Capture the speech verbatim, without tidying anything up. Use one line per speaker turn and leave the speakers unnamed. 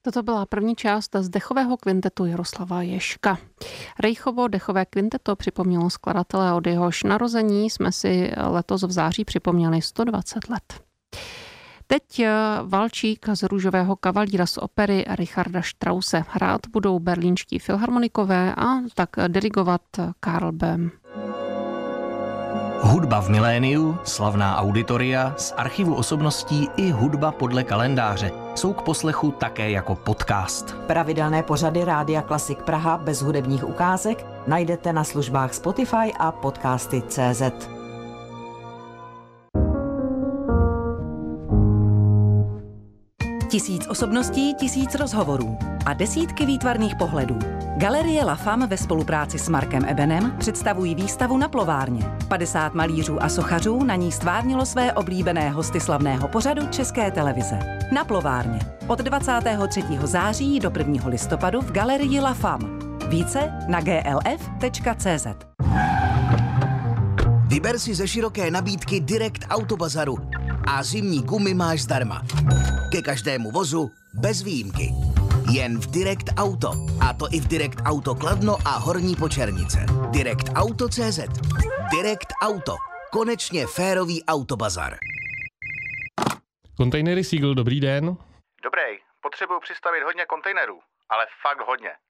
Toto byla první část z dechového kvintetu Jaroslava Ježka. Rejchovo dechové kvinteto připomnělo skladatele, od jehož narození jsme si letos v září připomněli sto dvacet let. Teď valčík z Růžového kavalíra z opery Richarda Strause. Hrát budou berlínští filharmonikové a tak dirigovat Karl Böhm.
Hudba v miléniu, slavná auditoria, z archivu osobností i hudba podle kalendáře jsou k poslechu také jako podcast.
Pravidelné pořady Rádia Klasik Praha bez hudebních ukázek najdete na službách Spotify a podcasty tečka cé zet.
Tisíc osobností, tisíc rozhovorů a desítky výtvarných pohledů. Galerie La Femme ve spolupráci s Markem Ebenem představují výstavu Na plovárně. padesát malířů a sochařů na ní stvárnilo své oblíbené hosty slavného pořadu České televize. Na plovárně. Od dvacátého třetího září do prvního listopadu v Galerii La Femme. Více na g l f tečka cé zet.
Vyber si ze široké nabídky Direct Autobazaru a zimní gumy máš zdarma. Ke každému vozu bez výjimky. Jen v Direct Auto. A to i v Direct Auto Kladno a Horní Počernice. Direct Auto tečka cé zet. Direct Auto. Konečně férový autobazar.
Kontejnery Siegl, dobrý den.
Dobrý, potřebuju přistavit hodně kontejnerů, ale fakt hodně.